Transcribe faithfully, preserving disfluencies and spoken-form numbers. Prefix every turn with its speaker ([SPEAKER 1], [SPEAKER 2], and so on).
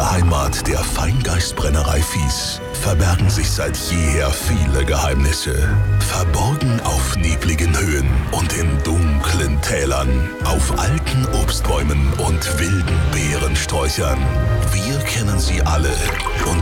[SPEAKER 1] der Heimat der Feingeistbrennerei Fies verbergen sich seit jeher viele Geheimnisse. Verborgen auf nebligen Höhen und in dunklen Tälern, auf alten Obstbäumen und wilden Beerensträuchern. Wir kennen sie alle und